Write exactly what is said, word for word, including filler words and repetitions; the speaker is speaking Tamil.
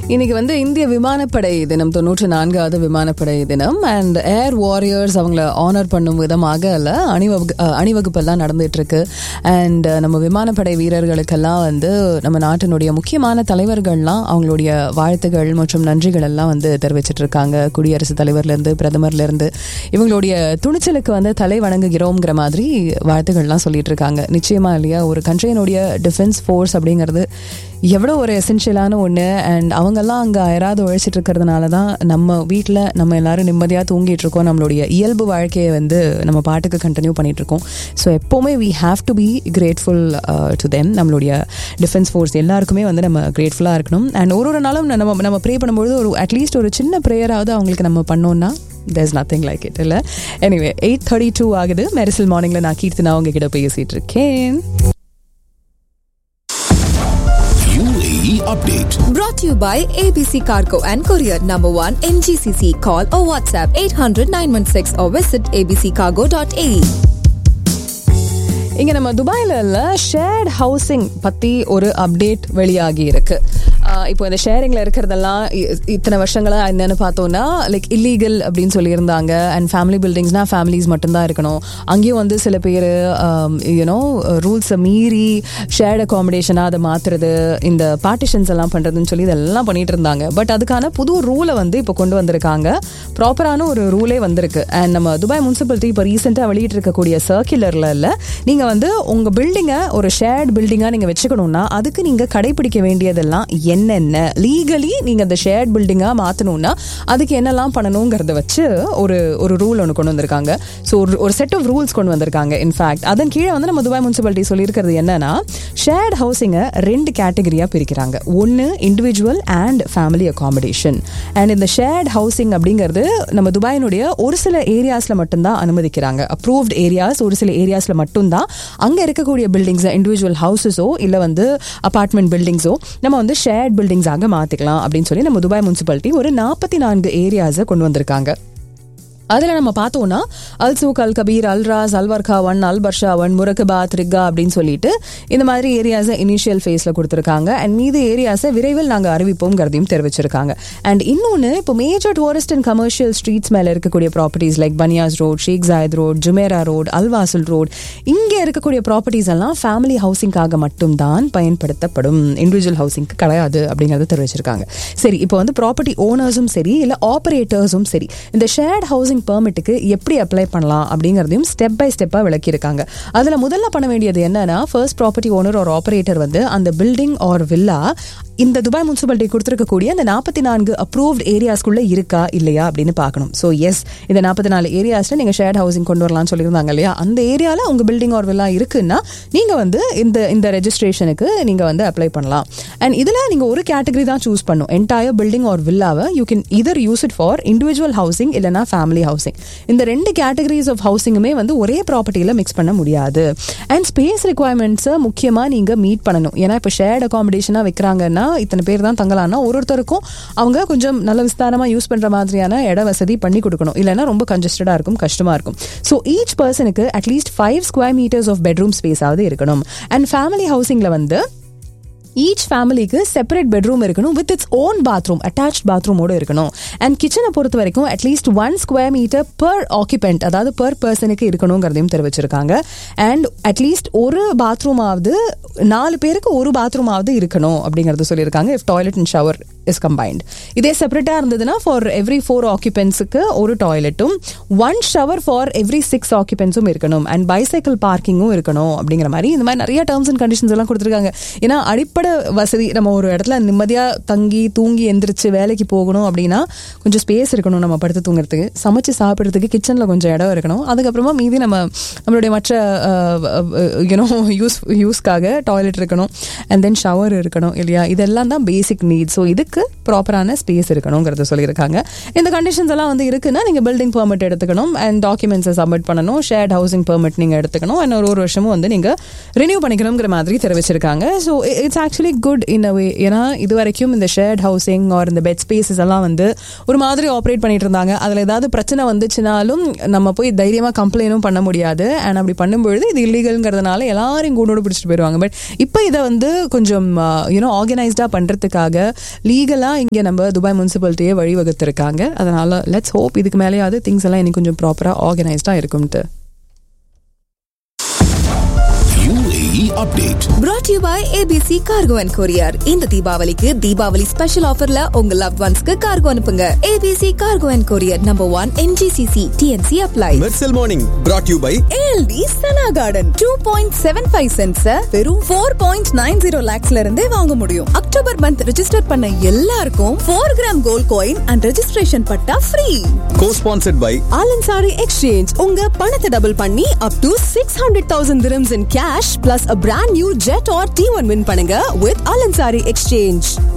இன்னைக்கு வந்து இந்திய விமானப்படை தினம், தொண்ணூற்றி நான்காவது விமானப்படை தினம். அண்ட் ஏர் வாரியர்ஸ் அவங்கள ஆனர் பண்ணும் விதமாக அல்ல அணிவகு அணிவகுப்பெல்லாம் நடந்துட்டு இருக்கு. அண்ட் நம்ம விமானப்படை வீரர்களுக்கெல்லாம் வந்து நம்ம நாட்டினுடைய முக்கியமான தலைவர்கள்லாம் அவங்களுடைய வாழ்த்துகள் மற்றும் நன்றிகள் எல்லாம் வந்து தெரிவிச்சிட்டு இருக்காங்க. குடியரசுத் தலைவர்லேருந்து பிரதமர்லேருந்து இவங்களுடைய துணிச்சலுக்கு வந்து தலை வணங்குகிறோங்கிற மாதிரி வாழ்த்துக்கள்லாம் சொல்லிட்டு இருக்காங்க. நிச்சயமா இல்லையா, ஒரு கண்ட்ரியினுடைய டிஃபென்ஸ் ஃபோர்ஸ் அப்படிங்கிறது எவ்வளோ ஒரு எசென்ஷியலான ஒன்று. அண்ட் அவங்கெல்லாம் அங்கே யாராவது உழைச்சிட்டு இருக்கிறதுனால தான் நம்ம வீட்டில் நம்ம எல்லாரும் நிம்மதியாக தூங்கிட்டு இருக்கோம். நம்மளுடைய இயல்பு வாழ்க்கையை வந்து நம்ம பாட்டுக்கு கண்டினியூ பண்ணிட்டு இருக்கோம். ஸோ எப்போவுமே we have to be grateful to them. நம்மளுடைய டிஃபென்ஸ் ஃபோர்ஸ் எல்லாருக்குமே வந்து நம்ம கிரேட்ஃபுல்லாக இருக்கணும். அண்ட் ஒரு ஒரு நாளும் நம்ம நம்ம ப்ரே பண்ணும்பொழுது ஒரு அட்லீஸ்ட் ஒரு சின்ன ப்ரேயராவது அவங்களுக்கு நம்ம பண்ணோம்னா there's nothing like it இல்லை. எனிவே எயிட் தேர்ட்டி டூ ஆகுது. மெரிசல் மார்னிங்கில் நான் கீர்த்தனா உங்ககிட்ட பேசிட்டு இருக்கேன். Update brought to you by A B C Cargo and Courier number one M G C C. Call or WhatsApp eight hundred nine one six or visit a b c cargo dot a e. இங்க நம்ம துபாயில இல்ல ஷேர்ட் ஹவுசிங் பத்தி ஒரு அப்டேட் வெளியாகி இருக்கு. இப்போ இந்த ஷேரிங்ல இருக்கிறதெல்லாம் இத்தனை வருஷங்களா என்னன்னு பார்த்தோம்னா லைக் இல்லீகல் அப்படின்னு சொல்லியிருந்தாங்க. அண்ட் ஃபேமிலி பில்டிங்ஸ்னா ஃபேமிலிஸ் மட்டும்தான் இருக்கணும். அங்கேயும் வந்து சில பேர் யூனோ ரூல்ஸை மீறி ஷேர்ட் அகாமடேஷனாக அதை மாற்றுறது, இந்த பார்ட்டிஷன்ஸ் எல்லாம் பண்ணுறதுன்னு சொல்லி இதெல்லாம் பண்ணிட்டு இருந்தாங்க. பட் அதுக்கான புது ரூலை வந்து இப்போ கொண்டு வந்திருக்காங்க. ப்ராப்பரான ஒரு ரூலே வந்திருக்கு. அண்ட் நம்ம துபாய் முனிசிபாலிட்டி இப்போ ரீசெண்டாக வெளியிட்டு இருக்கக்கூடிய சர்க்குலரில் இல்லை, நீங்கள் வந்து உங்கள் பில்டிங்கை ஒரு ஷேர்ட் பில்டிங்காக நீங்கள் வச்சுக்கணும்னா அதுக்கு நீங்கள் கடைபிடிக்க வேண்டியதெல்லாம் என்னென்ன, லீகலி நீங்க அந்த ஷேர்ட் பில்டிங்கா மாத்தணும்னா அதுக்கு என்னெல்லாம் பண்ணணுங்கிறத வச்சு ஒரு ஒரு ரூல் ஒன்று கொண்டு வந்திருக்காங்க. ஸோ ஒரு செட் ஆஃப் ரூல்ஸ் கொண்டு வந்திருக்காங்க. இன்ஃபேக்ட் அதன் கீழே வந்து நம்ம துபாய் முனிசிபாலிட்டி சொல்லியிருக்கிறது என்னன்னா, ஷேர்ட் ஹவுசிங்கை ரெண்டு கேட்டகரியா பிரிக்கிறாங்க. ஒன்று individual and family accommodation. And இந்த ஷேர்ட் ஹவுசிங் அப்படிங்கிறது நம்ம துபாயினுடைய ஒரு சில ஏரியாஸ்ல மட்டும்தான் அனுமதிக்கிறாங்க. அப்ரூவ்ட் ஏரியாஸ் ஒரு சில ஏரியாஸ்ல மட்டும்தான் அங்க இருக்கக்கூடிய பில்டிங்ஸ், இண்டிவிஜுவல் ஹவுசஸோ இல்ல வந்து அபார்ட்மெண்ட் பில்டிங்ஸோ நம்ம வந்து ஷேர்ட் பில்டிங்ஸாக மாத்திக்கலாம் அப்படின்னு சொல்லி நம்ம துபாய் முனிசிபாலிட்டி ஒரு நாற்பத்தி நான்கு ஏரியாஸை கொண்டு வந்திருக்காங்க. அதில் நம்ம பார்த்தோம்னா அல்சூக், அல் கபீர், அல்ராஸ், அல்வர்கா ஒன், அல் பர்ஷா ஒன், முரக்கபாத், ரிக்கா அப்படின்னு சொல்லிட்டு இந்த மாதிரி ஏரியாஸை இனிஷியல் ஃபேஸில் கொடுத்துருக்காங்க. அண்ட் மீது ஏரியாஸை விரைவில் நாங்கள் அறிவிப்போங்கிறதையும் தெரிவிச்சிருக்காங்க. அண்ட் இன்னொன்று, இப்போ major tourist and commercial streets மேலே இருக்கக்கூடிய ப்ராப்பர்ட்டிஸ் லைக் பனியாஸ் ரோட், ஷேக் Zayed road, Jumeirah road, அல்வாசுல் road, இங்கே இருக்கக்கூடிய ப்ராப்பர்ட்டிஸ் எல்லாம் ஃபேமிலி ஹவுசிங்காக மட்டும்தான் பயன்படுத்தப்படும், இண்டிவிஜுவல் ஹவுசிங்க்கு கிடையாது அப்படிங்கிறத தெரிவிச்சிருக்காங்க. சரி, இப்போ வந்து ப்ராப்பர்ட்டி ஓனர்ஸும் சரி இல்லை ஆப்ரேட்டர்ஸும் சரி இந்த ஷேர்ட் ஹவுசிங் பெர்மிட்டுக்கு எப்படி அப்ளை பண்ணலாம் அப்படிங்கறதையும் ஸ்டெப் பை ஸ்டெப்பா விளக்கியிருக்காங்க. அதுல முதல்ல பண்ண வேண்டியது என்னன்னா, ஃபர்ஸ்ட் ப்ராப்பர்ட்டி ஓனர் ஒரு ஆபரேட்டர் வந்து அந்த பில்டிங் ஆர் வில்லா இந்த துபாய் முனிசிபாலிட்டி கொடுத்திருக்கக்கூடிய அந்த நாற்பத்தி நான்கு அப்ரூவ்ட் ஏரியாஸ்குள்ள இருக்கா இல்லையா அப்படின்னு பார்க்கணும். ஸோ எஸ், இந்த நாற்பத்தி நாலு ஏரியாஸ்ல நீங்க ஷேர்ட் ஹவுசிங் கொண்டு வரலாம்னு சொல்லியிருந்தாங்க இல்லையா, அந்த ஏரியால உங்க பில்டிங் ஆர் வில்லா இருக்குன்னா நீங்க வந்து இந்த இந்த ரெஜிஸ்ட்ரேஷனுக்கு நீங்க வந்து அப்ளை பண்ணலாம். அண்ட் இதுல நீங்க ஒரு கேட்டகரி தான் சூஸ் பண்ணும். Entire building R வில்லாவை you can either use it for individual housing இல்லைனா ஃபேமிலி ஹவுசிங். இந்த ரெண்டு கேட்டகரிஸ் ஆஃப் ஹவுசிங்குமே வந்து ஒரே ப்ராப்பர்ட்டியில மிக்ஸ் பண்ண முடியாது. அண்ட் ஸ்பேஸ் ரிக்வயர்மெண்ட்ஸை முக்கியமா நீங்க மீட் பண்ணணும். ஏன்னா இப்போ ஷேர்ட் அகாமடேஷனா வைக்கிறாங்கன்னா இத்தனை பேர் தான் தங்கலாம்னா ஒரு ஒருத்தருக்கும் அவங்க கொஞ்சம் நல்ல விஸ்தாரமா யூஸ் பண்ற மாதிரியான இட வசதி பண்ணி கொடுக்கணும். இல்லைன்னா ரொம்ப கன்ஜஸ்டடா இருக்கும், கஷ்டமா இருக்கும். ஸோ ஈச் பர்சனுக்கு at least five square metres of bedroom space ஆவது இருக்கணும். அண்ட் ஃபேமிலி ஹவுசிங்ல வந்து ஈச் ஃபேமிலிக்கு செப்பரேட் பெட்ரூம் இருக்கணும் with its own bathroom, attach பாத்ரூமோட இருக்கணும். அண்ட் கிச்சனை பொறுத்த வரைக்கும் at least one square metre per occupant, அதாவது பர் பர்சனுக்கு இருக்கணுங்கிறதையும் தெரிவிச்சிருக்காங்க. அண்ட் அட்லீஸ்ட் ஒரு பாத்ரூமாவது நாலு பேருக்கு ஒரு பாத்ரூமாவது இருக்கணும் அப்படிங்கறது சொல்லியிருக்காங்க. If toilet and shower is combined. இதே செப்பரேட்டா இருந்ததுன்னா ஃபார் எவ்ரி ஃபோர் ஆக்குபென்ட்ஸுக்கு ஒரு டாய்லெட்டும் one shower for every six ஆக்குபென்ட்ஸும் இருக்கணும். அண்ட் பைசைக்கிள் பார்க்கிங்கும் இருக்கணும் அப்படிங்கிற மாதிரி இந்த மாதிரி நிறைய டேர்ம்ஸ் அண்ட் கண்டிஷன்ஸ் எல்லாம் கொடுத்துருக்காங்க. ஏன்னா அடிப்படை வசதி, நம்ம ஒரு இடத்துல நிம்மதியா தங்கி தூங்கி எந்திரிச்சு வேலைக்கு போகணும் அப்படின்னா கொஞ்சம் ஸ்பேஸ் இருக்கணும், நம்ம படுத்து தூங்குறதுக்கு, சமைச்சு சாப்பிட்றதுக்கு கிச்சன்ல கொஞ்சம் இடம் இருக்கணும். அதுக்கப்புறமா மீதி நம்ம நம்மளுடைய மற்ற யூனோ யூஸ் யூஸ்க்காக டாய்லெட் இருக்கணும், அண்ட் தென் ஷவர் இருக்கணும் இல்லையா. இதெல்லாம் தான் பேசிக் நீட். ஸோ இதுக்கு ப்ராப்பரான ஸ்பேஸ் இருக்கணுங்கிறத சொல்லியிருக்காங்க. இந்த கண்டிஷன்ஸ் எல்லாம் வந்து இருக்குன்னா நீங்க பில்டிங் பெர்மிட் எடுத்துக்கணும் அண்ட் டாக்குமெண்ட்ஸை சப்மிட் பண்ணணும். ஷேர்ட் ஹவுசிங் பெர்மிட் நீங்க எடுத்துக்கணும் அண்ட் ஒரு ஒரு வருஷமும் வந்து நீங்க ரினியூ பண்ணிக்கணுங்கிற மாதிரி தெரிவிச்சிருக்காங்க. So it's actually good in அ வே. ஏன்னா இது வரைக்கும் இந்த ஷேர்ட் ஹவுசிங் ஆர் இந்த பெட் ஸ்பேசஸ் எல்லாம் வந்து ஒரு மாதிரி ஆப்ரேட் பண்ணிட்டு இருந்தாங்க. அதில் ஏதாவது பிரச்சனை வந்துச்சுனாலும் நம்ம போய் தைரியமாக கம்ப்ளைண்டும் பண்ண முடியாது. அண்ட் அப்படி பண்ணும்பொழுது இது இல்லீகல்ங்கிறதுனால எல்லாரையும் கூடோடு பிடிச்சிட்டு போயிடுவாங்க. பட் இப்போ இதை வந்து கொஞ்சம் யூனோ ஆர்கனைஸ்டாக பண்ணுறதுக்காக லீகல் லீகலா இங்க நம்ம துபாய் முனிசிபாலிட்டியே வழிவகுத்திருக்காங்க. அதனால லெட்ஸ் ஹோப் இதுக்கு மேலேயாவது திங்ஸ் எல்லாம் இன்னும் கொஞ்சம் ப்ராப்பரா ஆர்கனைஸ்டா இருக்கும்ட்டு. U A E update brought to you by A B C Cargo and Courier. இந்த தீபாவளிக்கு தீபாவளி ஸ்பெஷல் ஆஃபர்ல உங்க லவ்ட் ஒன்ஸ்க்கு கார்கோ அனுப்புங்க. A B C Cargo and Courier number one N G C C T N C apply. Mercel Morning brought to you by A L D Sana Garden two point seven five cents வெறும் four point nine zero lakhsல இருந்தே வாங்க முடியும். அக்டோபர் மந்த் ரெஜிஸ்டர் பண்ண எல்லாருக்கும் four gram gold coin and registration patta free. co-sponsored by Alansari Exchange. உங்க பணத்தை டபுள் பண்ணி up to six hundred thousand dirhams in cash plus a brand new jet or T one win பண்ணுங்க with Alansari Exchange.